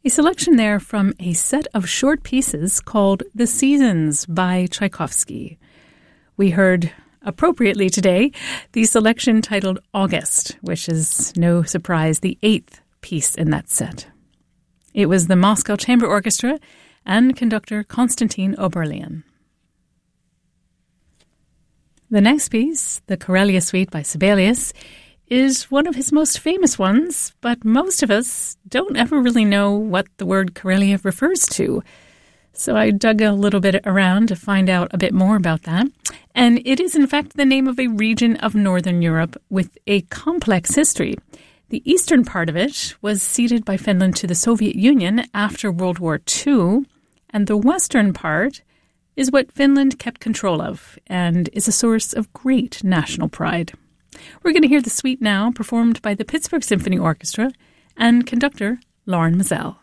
A selection there from a set of short pieces called The Seasons by Tchaikovsky. We heard, appropriately today, the selection titled August, which is, no surprise, the 8th piece in that set. It was the Moscow Chamber Orchestra and conductor Konstantin Oberlian. The next piece, the Karelia Suite by Sibelius, is one of his most famous ones, but most of us don't ever really know what the word Karelia refers to. So I dug a little bit around to find out a bit more about that. And it is, in fact, the name of a region of Northern Europe with a complex history. The eastern part of it was ceded by Finland to the Soviet Union after World War II, and the western part is what Finland kept control of and is a source of great national pride. We're going to hear the suite now, performed by the Pittsburgh Symphony Orchestra and conductor Lorin Maazel.